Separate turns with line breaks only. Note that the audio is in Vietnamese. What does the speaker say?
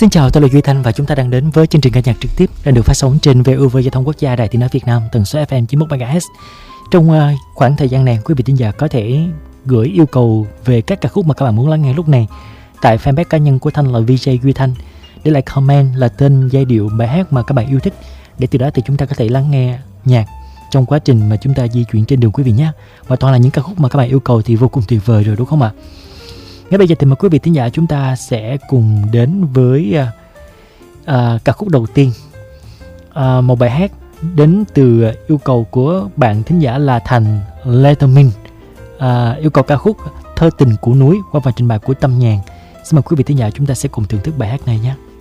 Xin chào, tôi là Duy Thanh và chúng ta đang đến với chương trình ca nhạc trực tiếp đang được phát sóng trên VUV Giao thông Quốc gia Đài Tiếng nói Việt Nam, tần số FM 91 MHz. Trong khoảng thời gian này, quý vị thính giả có thể gửi yêu cầu về các ca khúc mà các bạn muốn lắng nghe lúc này tại fanpage cá nhân của Thanh là VJ Duy Thanh, để lại comment là tên, giai điệu, bài hát mà các bạn yêu thích, để từ đó thì chúng ta có thể lắng nghe nhạc trong quá trình mà chúng ta di chuyển trên đường quý vị nhé. Và toàn là những ca khúc mà các bạn yêu cầu thì vô cùng tuyệt vời rồi, đúng không ạ? Ngay bây giờ thì mời quý vị thính giả chúng ta sẽ cùng đến với ca khúc đầu tiên, một bài hát đến từ yêu cầu của bạn thính giả là Thành Letterman, yêu cầu ca khúc Thơ Tình Của Núi qua phần trình bày của Tâm Nhàn. Xin mời quý vị thính giả chúng ta sẽ cùng thưởng thức bài hát này nhé.